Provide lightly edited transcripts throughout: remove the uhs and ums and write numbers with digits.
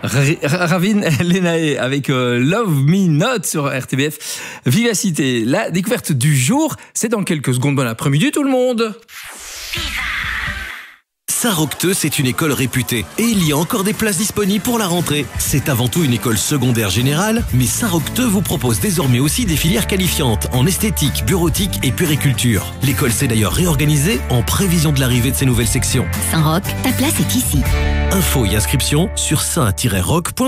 Ravin Lenae avec Love Me Not sur RTBF Vivacité. La découverte du jour, c'est dans quelques secondes. Bon après-midi tout le monde. Sarocteux, c'est une école réputée et il y a encore des places disponibles pour la rentrée. C'est avant tout une école secondaire générale, mais Sarocteux vous propose désormais aussi des filières qualifiantes en esthétique, bureautique et puériculture. L'école s'est d'ailleurs réorganisée en prévision de l'arrivée de ces nouvelles sections. Saint-Roch, ta place est ici. Infos et inscriptions sur saint-roch.be.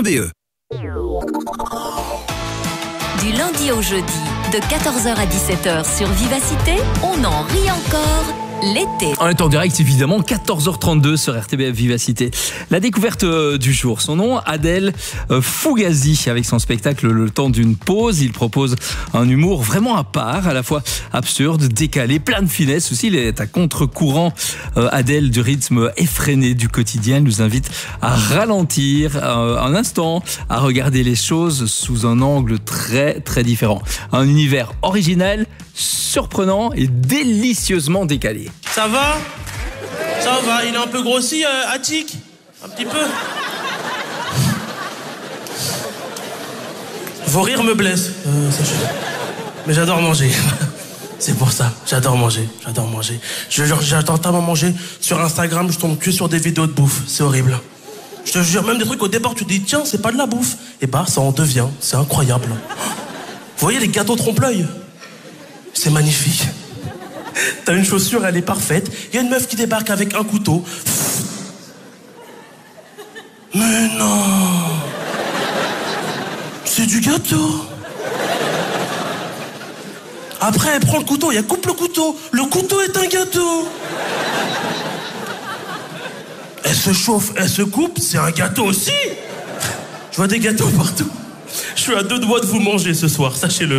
Du lundi au jeudi, de 14h à 17h sur Vivacité, on en rit encore. L'été. On est en direct évidemment, 14h32 sur RTBF Vivacité. La découverte du jour, son nom, Adèle Fugazi, avec son spectacle Le temps d'une pause. Il propose un humour vraiment à part, à la fois absurde, décalé, plein de finesse aussi. Il est à contre-courant, Adèle, du rythme effréné du quotidien. Elle nous invite à ralentir un instant, à regarder les choses sous un angle très très différent. Un univers original, surprenant et délicieusement décalé. Ça va ? Ça va, il est un peu grossi, Attic ? Un petit peu. Vos rires me blessent, sachez. Mais j'adore manger. C'est pour ça, j'adore manger. J'adore tellement manger. Sur Instagram, je tombe que sur des vidéos de bouffe. C'est horrible. Je te jure, même des trucs au départ, tu te dis, tiens, c'est pas de la bouffe. Et bah, ça en devient. C'est incroyable. Vous voyez les gâteaux trompe-l'œil ? C'est magnifique. T'as une chaussure, elle est parfaite. Il y a une meuf qui débarque avec un couteau. Mais non. C'est du gâteau. Après, elle prend le couteau, elle coupe le couteau. Le couteau est un gâteau. Elle se chauffe, elle se coupe, c'est un gâteau aussi. Je vois des gâteaux partout. Je suis à 2 doigts de vous manger ce soir, sachez-le.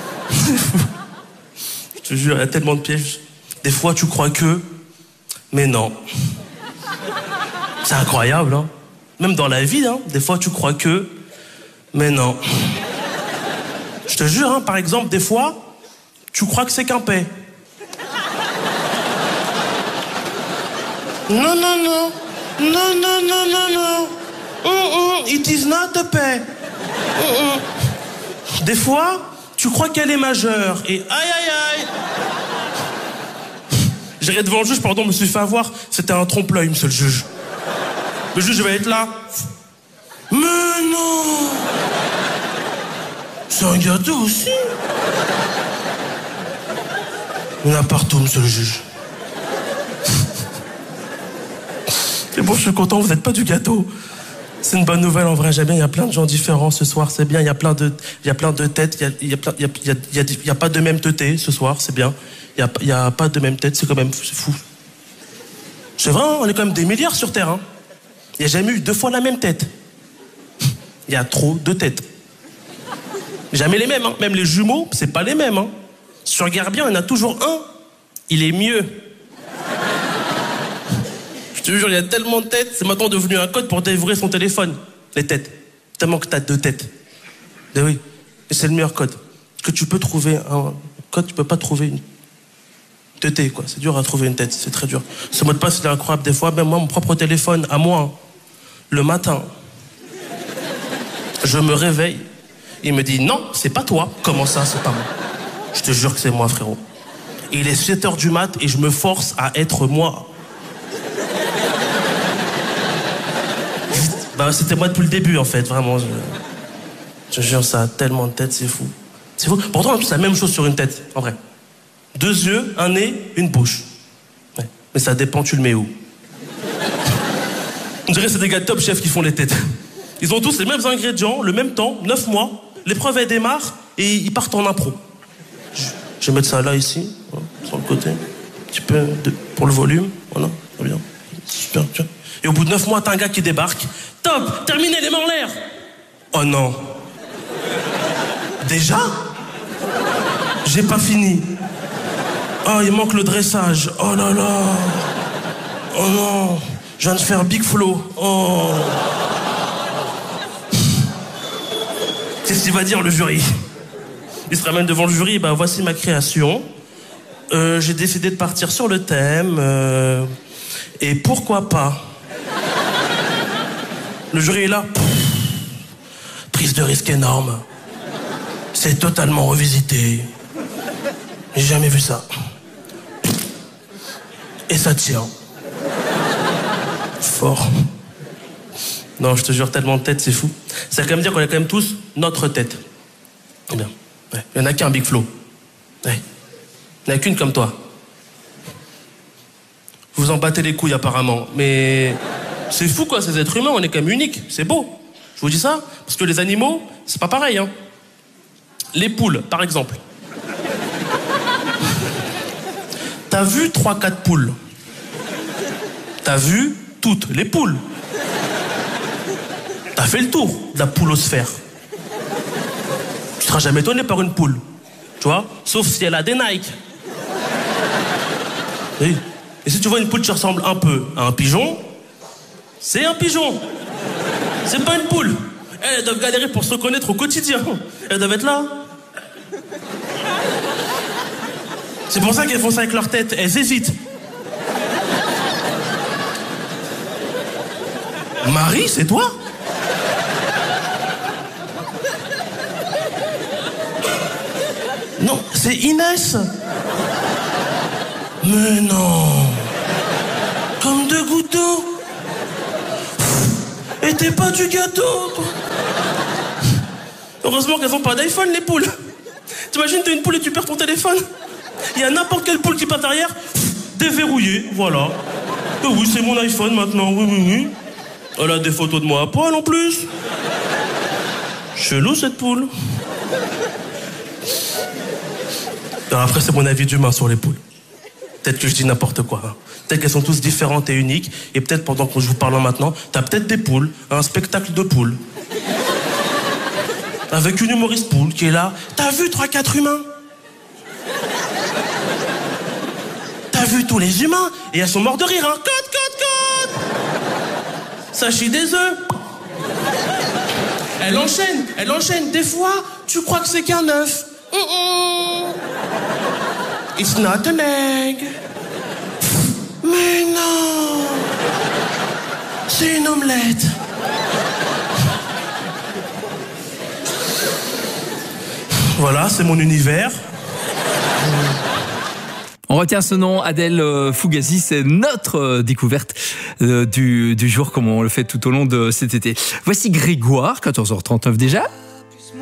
Je te jure, il y a tellement de pièges. Des fois, tu crois que... Mais non. C'est incroyable, hein. Même dans la vie, hein. Des fois, tu crois que... Mais non. Je te jure, hein, par exemple, des fois, tu crois que c'est qu'un paix. Non, non, non. Non, non, non, non, non. It is not a paix. Des fois... Tu crois qu'elle est majeure et aïe aïe aïe. J'irai devant le juge, pardon, me suis fait avoir. C'était un trompe-l'œil, monsieur le juge. Le juge va être là. Mais non. C'est un gâteau aussi. Il y en a partout, monsieur le juge. Et bon, je suis content, vous n'êtes pas du gâteau. C'est une bonne nouvelle en vrai, j'aime bien, il y a plein de gens différents ce soir, c'est bien, il y a plein de têtes, il y a pas de même teuté ce soir, c'est bien. Il y a pas de même tête, c'est quand même c'est fou. C'est vrai, on est quand même des milliards sur Terre. Hein. Il n'y a jamais eu 2 fois la même tête. Il y a trop de têtes. Jamais les mêmes, hein. Même les jumeaux, c'est pas les mêmes. Hein. Si tu regardes bien, il y en a toujours un, il est mieux. Je te jure, il y a tellement de têtes, c'est maintenant devenu un code pour dévorer son téléphone. Les têtes. Tellement que t'as 2 têtes. Et oui. Et c'est le meilleur code. Parce que tu peux trouver un code, tu peux pas trouver une teuté, quoi. C'est dur à trouver une tête, c'est très dur. Ce mot de passe, il est incroyable. Des fois, même moi, mon propre téléphone, à moi, hein, le matin, je me réveille, il me dit, non, c'est pas toi. Comment ça, c'est pas moi? Je te jure que c'est moi, frérot. Et il est 7h du mat et je me force à être moi. Bah, c'était moi depuis le début, en fait, vraiment. Je te jure, ça a tellement de têtes, c'est fou. C'est fou. Pourtant, c'est la même chose sur une tête, en vrai. 2 yeux, un nez, une bouche. Ouais. Mais ça dépend, tu le mets où. On dirait que c'est des gars de Top Chef qui font les têtes. Ils ont tous les mêmes ingrédients, le même temps, 9 mois. L'épreuve, elle démarre et ils partent en impro. Je vais mettre ça là, ici, voilà, sur le côté. Un petit peu pour le volume. Voilà, très bien. Super, tiens. Et au bout de 9 mois, t'as un gars qui débarque. Top, terminé, les mains en l'air. Oh non. Déjà? J'ai pas fini. Oh, il manque le dressage. Oh là là. Oh non. Je viens de faire Big Flow. Oh. Qu'est-ce qu'il va dire, le jury? Il se ramène devant le jury. Bah, voici ma création. J'ai décidé de partir sur le thème. Et pourquoi pas? Le jury est là. prise de risque énorme. C'est totalement revisité. J'ai jamais vu ça. Et ça tient. Fort. Non, je te jure, tellement de tête, c'est fou. Ça veut quand même dire qu'on a quand même tous notre tête. Eh bien, ouais. Il y en a qu'un, Big Flo. Ouais. Il n'y en a qu'une comme toi. Vous en battez les couilles apparemment, mais c'est fou quoi, ces êtres humains, on est quand même uniques, c'est beau. Je vous dis ça, parce que les animaux, c'est pas pareil, hein. Les poules, par exemple. T'as vu 3-4 poules. T'as vu toutes les poules. T'as fait le tour de la poulosphère. Tu seras jamais étonné par une poule, tu vois, sauf si elle a des Nike. Oui. Et si tu vois une poule qui ressemble un peu à un pigeon, c'est un pigeon. C'est pas une poule. Elles doivent galérer pour se reconnaître au quotidien. Elles doivent être là. C'est pour ça qu'elles font ça avec leur tête. Elles hésitent. Marie, c'est toi? Non, c'est Inès. Mais non. Comme deux gouttes d'eau. Et t'es pas du gâteau, toi. Heureusement qu'elles ont pas d'iPhone, les poules. T'imagines, t'es une poule et tu perds ton téléphone. Il y a n'importe quelle poule qui passe derrière, déverrouillée, voilà. Oui, c'est mon iPhone maintenant, oui. Elle a des photos de moi à poil en plus. Chelou cette poule. Alors après, c'est mon avis d'humain sur les poules. Peut-être que je dis n'importe quoi. Hein. Peut-être qu'elles sont tous différentes et uniques. Et peut-être pendant que je vous parle maintenant, t'as peut-être des poules, un spectacle de poules. Avec une humoriste poule qui est là. T'as vu 3-4 humains? T'as vu tous les humains? Et elles sont mortes de rire, hein. Code. Ça chie des œufs. Elle enchaîne. Des fois, tu crois que c'est qu'un œuf. It's not an egg. Mais non. C'est une omelette. Voilà, c'est mon univers. On retient ce nom, Adèle Fugazi, c'est notre découverte du jour, comme on le fait tout au long de cet été. Voici Grégoire, 14h39 déjà.